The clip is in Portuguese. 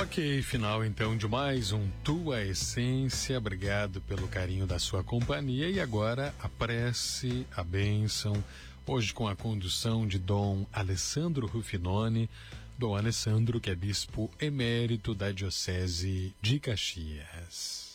Ok, final então de mais um Tua Essência. Obrigado pelo carinho da sua companhia. E agora a prece, a bênção, hoje com a condução de Dom Alessandro Rufinoni. Dom Alessandro, que é bispo emérito da Diocese de Caxias.